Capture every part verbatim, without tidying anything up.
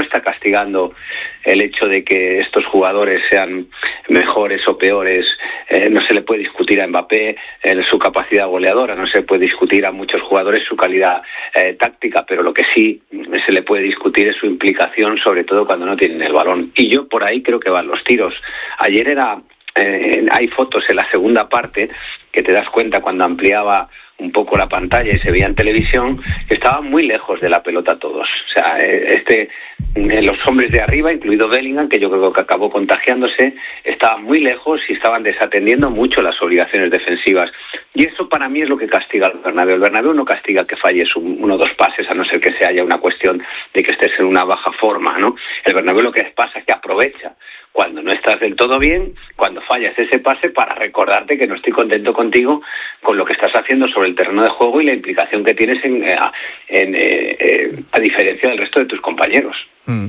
está castigando el hecho de que estos jugadores sean mejores o peores. Eh, no se le puede discutir a Mbappé eh, su capacidad goleadora, no se puede discutir a muchos jugadores su calidad eh, táctica, pero lo que sí se le puede discutir es su implicación, sobre todo cuando no tienen el balón. Y yo por ahí creo que van los tiros. Ayer era eh, hay fotos en la segunda parte que te das cuenta cuando ampliaba un poco la pantalla y se veía en televisión, que estaban muy lejos de la pelota todos. O sea, este, los hombres de arriba, incluido Bellingham, que yo creo que acabó contagiándose, estaban muy lejos y estaban desatendiendo mucho las obligaciones defensivas. Y eso para mí es lo que castiga al Bernabéu. El Bernabéu no castiga que falles un, uno o dos pases, a no ser que se haya una cuestión de que estés en una baja forma, ¿no? El Bernabéu lo que pasa es que aprovecha cuando no estás del todo bien, cuando fallas ese pase, para recordarte que no estoy contento contigo con lo que estás haciendo sobre el terreno de juego y la implicación que tienes en, en, en eh, a diferencia del resto de tus compañeros. Mm.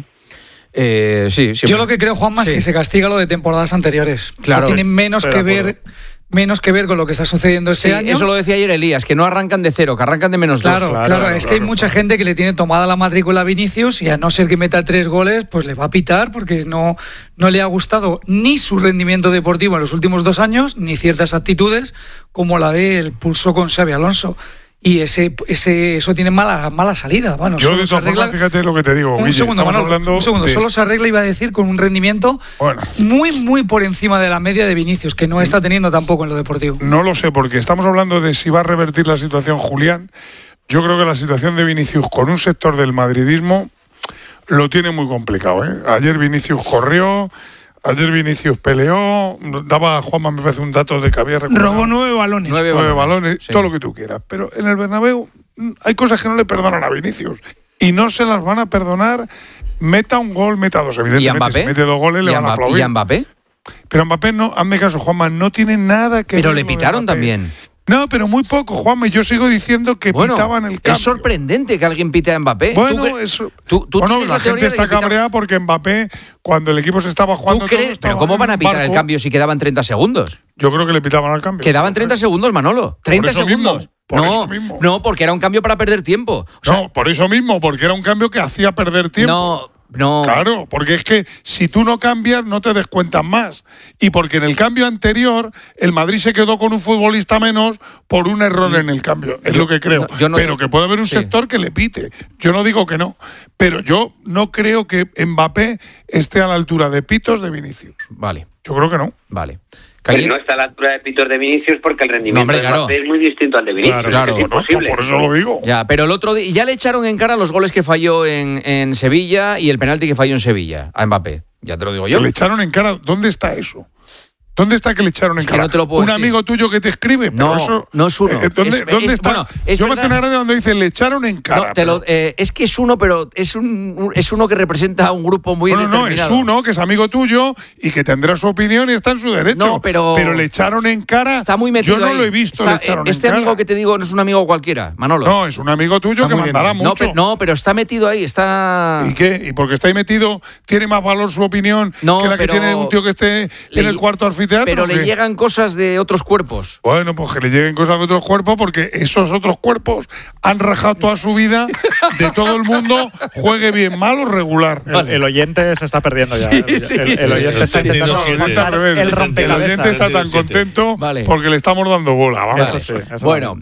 Eh, sí, Yo lo que creo, Juanma, sí. es que se castiga lo de temporadas anteriores. Claro. No tiene menos que ver... menos que ver con lo que está sucediendo este sí, año. Eso lo decía ayer Elías, que no arrancan de cero, que arrancan de menos claro, dos. Claro, claro, claro, es que hay mucha gente que le tiene tomada la matrícula a Vinicius y a no ser que meta tres goles, pues le va a pitar porque no, no le ha gustado ni su rendimiento deportivo en los últimos dos años, ni ciertas actitudes como la del pulso con Xabi Alonso. Y ese, ese, eso tiene mala, mala salida. Bueno, yo de todas formas, fíjate lo que te digo, un Guille, segundo, estamos Manolo, hablando un segundo, de... solo se arregla, iba a decir, con un rendimiento bueno. muy, muy por encima de la media de Vinicius, que no está teniendo tampoco en lo deportivo. No lo sé, porque estamos hablando de si va a revertir la situación Julián. Yo creo que la situación de Vinicius con un sector del madridismo lo tiene muy complicado, ¿eh? Ayer Vinicius corrió... Ayer Vinicius peleó, daba a Juanma, me parece un dato de que había recuperado. Robó nueve balones. Nueve, nueve balones, balones sí. Todo lo que tú quieras. Pero en el Bernabéu hay cosas que no le perdonan a Vinicius. Y no se las van a perdonar, meta un gol, meta dos. Evidentemente, si mete dos goles le van a aplaudir. ¿Y a Mbappé? Pero a Mbappé, no, hazme caso, Juanma, no tiene nada que Pero ver. le pitaron también. No, pero muy poco, Juanma, y yo sigo diciendo que bueno, pitaban el cambio. Es sorprendente que alguien pite a Mbappé. Bueno, ¿Tú, eso. Tú, tú bueno, tienes la, la gente está cabreada porque Mbappé, cuando el equipo se estaba jugando. ¿Tú crees? Pero ¿cómo van a pitar el cambio si quedaban treinta segundos? Yo creo que le pitaban al cambio. Quedaban treinta segundos, Manolo. treinta por eso segundos. Mismo, por no, eso mismo. No, porque era un cambio para perder tiempo. O sea, no, por eso mismo, porque era un cambio que hacía perder tiempo. No. No. Claro, porque es que si tú no cambias no te descuentan más. Y porque en el cambio anterior el Madrid se quedó con un futbolista menos por un error en el cambio. Es yo, lo que creo. No, yo no pero te... que puede haber un sí. sector que le pite. Yo no digo que no. Pero yo no creo que Mbappé esté a la altura de pitos de Vinicius. Vale. Yo creo que no. Vale. Pero no está a la altura de pitos de Vinicius porque el rendimiento no, hombre, de claro. Mbappé es muy distinto al de Vinicius. Claro, claro. Es imposible. No, por eso lo digo. Ya, pero el otro día ya le echaron en cara los goles que falló en, en Sevilla y el penalti que falló en Sevilla a Mbappé. Ya te lo digo yo. ¿Que le echaron en cara? ¿Dónde está eso? ¿Dónde está que le echaron en es que cara? No te lo puedo un decir. amigo tuyo que te escribe. Pero no, eso, no es uno. Eh, ¿Dónde, es, ¿dónde es, está? Bueno, es yo verdad. me hace una grande donde dice le echaron en cara. No, te lo, eh, es que es uno, pero es un, un es uno que representa a un grupo muy bueno, determinado. No, es uno que es amigo tuyo y que tendrá su opinión y está en su derecho. No, pero pero le echaron en cara. Está muy metido. Yo no ahí. lo he visto. Está, le echaron este en amigo cara. que te digo no es un amigo cualquiera, Manolo. No, es un amigo tuyo está que mandará bien. mucho. No pero, no, pero está metido ahí, está. ¿Y qué? ¿Y porque está ahí metido tiene más valor su opinión no, que la pero que tiene un tío que esté le, en el cuarto anfiteatro? Pero le llegan cosas de otros cuerpos. Bueno, pues que le lleguen cosas de otros cuerpos porque esos otros cuerpos han rajado toda su vida de todo el mundo, juegue bien, mal o regular. El, el oyente se está perdiendo ya. Sí, el, sí. el, el oyente está intentando montar el, el rompecabezas. El oyente está tan contento vale. porque le estamos dando bola. Vamos. Vale. Eso sí, eso bueno,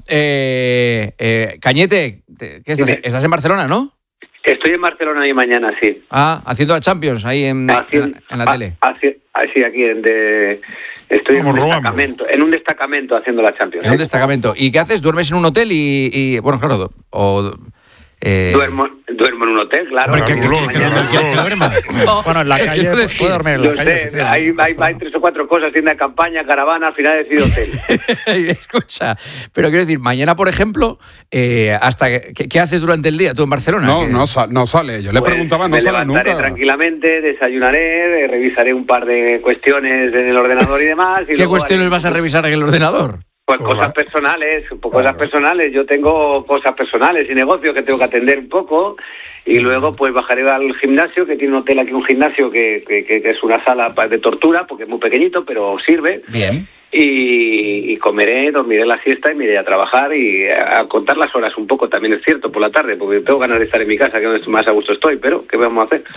eh, eh, Cañete, ¿qué estás, estás en Barcelona, ¿no? Estoy en Barcelona hoy mañana, sí. Ah, haciendo la Champions ahí en, Haciendo, en, la, en la a, tele. Así, así aquí en de, estoy en un, destacamento, en un destacamento haciendo la Champions. En un destacamento. ¿Y qué haces? ¿Duermes en un hotel y, y bueno, claro, o eh... duermo duermo en un hotel, claro. Hombre, que, que, que, que, que duerma. Bueno, en la calle puede pues, dormir. En la Yo calle, sé, hay, hay, hay tres o cuatro cosas, tienda de campaña, caravana, al final he decidido hotel. Escucha, pero quiero decir, mañana, por ejemplo, eh, hasta ¿qué, ¿qué haces durante el día tú en Barcelona? No, ¿Qué? no, no sale. Yo le pues preguntaba, no me sale nunca. Me levantaré tranquilamente, desayunaré, revisaré un par de cuestiones en el ordenador y demás. Y ¿Qué cuestiones haré... vas a revisar en el ordenador? Pues cosas personales, pues cosas personales. Yo tengo cosas personales y negocios que tengo que atender un poco y luego pues bajaré al gimnasio, que tiene un hotel aquí, un gimnasio que, que, que es una sala de tortura, porque es muy pequeñito, pero sirve. Bien. Y, y comeré, dormiré la siesta y me iré a trabajar y a contar las horas un poco, también es cierto, por la tarde, porque tengo ganas de estar en mi casa, que es donde más a gusto estoy, pero ¿qué vamos a hacer?